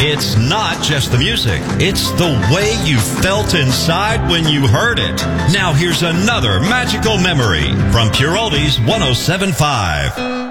It's not just the music. It's the way you felt inside when you heard it. Now here's another magical memory from Pure Oldies 107.5.